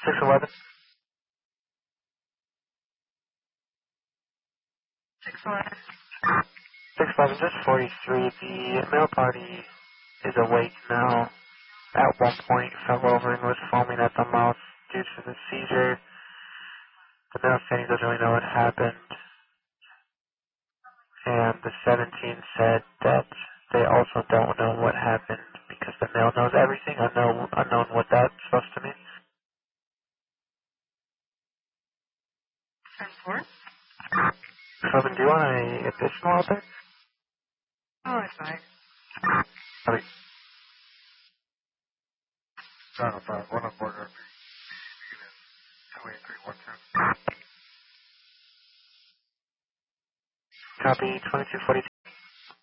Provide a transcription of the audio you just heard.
611. 611, just 43. The male party is awake now. At one point, fell over and was foaming at the mouth due to the seizure. The male saying he doesn't really know what happened. And the 17 said that they also don't know what happened because the male knows everything, unknown what that's supposed to mean. 10-4? Robin, do you want an additional out there? Oh, it's fine. Okay. Channel 5, 1 on board RP. 28312. Copy, 2242.